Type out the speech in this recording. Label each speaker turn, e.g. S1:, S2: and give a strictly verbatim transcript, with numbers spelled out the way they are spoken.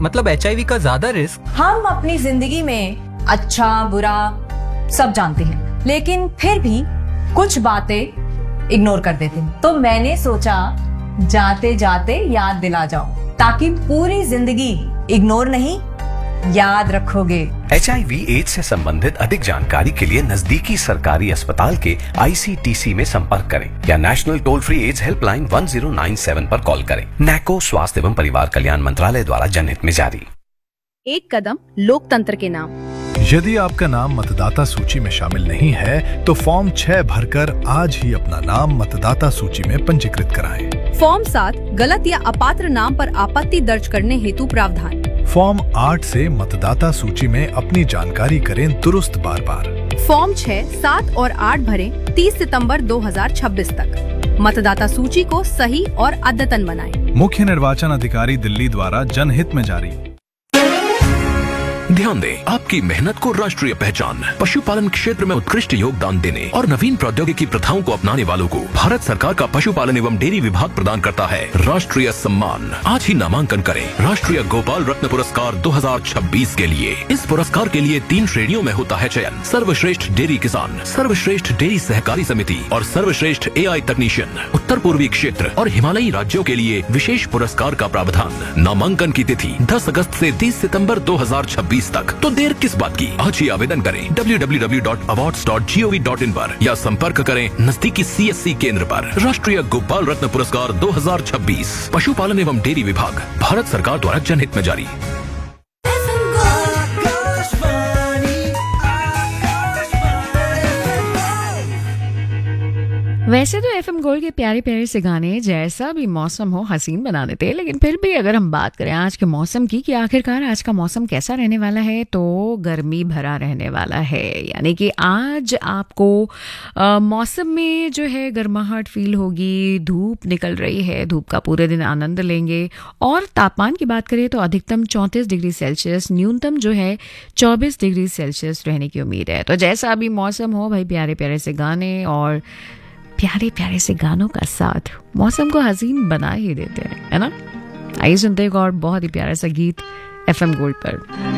S1: मतलब एचआईवी का ज्यादा रिस्क?
S2: हम अपनी जिंदगी में अच्छा बुरा सब जानते हैं, लेकिन फिर भी कुछ बातें इग्नोर कर देते हैं। तो मैंने सोचा जाते जाते याद दिला जाओ, ताकि पूरी जिंदगी इग्नोर नहीं याद रखोगे।
S3: एचआईवी एड्स से संबंधित अधिक जानकारी के लिए नजदीकी सरकारी अस्पताल के आईसीटीसी में संपर्क करें या national toll free ads helpline one zero nine seven पर कॉल करें। नैको स्वास्थ्य एवं परिवार कल्याण मंत्रालय द्वारा जनहित में जारी।
S4: एक कदम लोकतंत्र के नाम।
S5: यदि आपका नाम मतदाता सूची में शामिल नहीं है तो फॉर्म छह भरकर आज ही अपना नाम मतदाता सूची में पंजीकृत कराएं।
S4: फॉर्म सात गलत या अपात्र नाम पर आपत्ति दर्ज करने हेतु प्रावधान।
S5: फॉर्म आठ से मतदाता सूची में अपनी जानकारी करें दुरुस्त बार बार।
S4: फॉर्म छह, सात और आठ भरें तीस सितंबर दो हज़ार छब्बीस तक। मतदाता सूची को सही और अद्यतन बनाएं।
S5: मुख्य निर्वाचन अधिकारी दिल्ली द्वारा जनहित में जारी।
S6: ध्यान दें, आपकी मेहनत को राष्ट्रीय पहचान, पशुपालन क्षेत्र में उत्कृष्ट योगदान देने और नवीन प्रौद्योगिकी प्रथाओं को अपनाने वालों को भारत सरकार का पशुपालन एवं डेयरी विभाग प्रदान करता है राष्ट्रीय सम्मान। आज ही नामांकन करें राष्ट्रीय गोपाल रत्न पुरस्कार दो हज़ार छब्बीस के लिए। इस पुरस्कार के लिए तीन श्रेणियों में होता है चयन: सर्वश्रेष्ठ डेयरी किसान, सर्वश्रेष्ठ डेयरी सहकारी समिति और सर्वश्रेष्ठ एआई तकनीशियन। उत्तर पूर्वी क्षेत्र और हिमालयी राज्यों के लिए विशेष पुरस्कार का प्रावधान। नामांकन की तिथि दस अगस्त से तीस सितंबर दो हज़ार छब्बीस तक। तो देर किस बात की, आज ही आवेदन करें W W W dot awards dot G O V dot in पर या संपर्क करें नजदीकी सीएससी केंद्र पर। राष्ट्रीय गोपाल रत्न पुरस्कार दो हज़ार छब्बीस पशुपालन एवं डेयरी विभाग, भारत सरकार द्वारा जनहित में जारी।
S7: वैसे तो एफएम गोल्ड के प्यारे प्यारे से गाने जैसा भी मौसम हो हसीन बना देते हैं, लेकिन फिर भी अगर हम बात करें आज के मौसम की कि आखिरकार आज का मौसम कैसा रहने वाला है, तो गर्मी भरा रहने वाला है। यानी कि आज आपको आ, मौसम में जो है गर्माहट फील होगी, धूप निकल रही है, धूप का पूरे दिन आनंद लेंगे। और तापमान की बात करें तो अधिकतम चौंतीस डिग्री सेल्सियस, न्यूनतम जो है चौबीस डिग्री सेल्सियस रहने की उम्मीद है। तो जैसा भी मौसम हो भाई, प्यारे प्यारे से गाने और प्यारे प्यारे से गानों का साथ मौसम को हसीन बना ही देते हैं, है ना। आइए सुनते हैं एक और बहुत ही प्यारा सा गीत एफएम गोल्ड पर।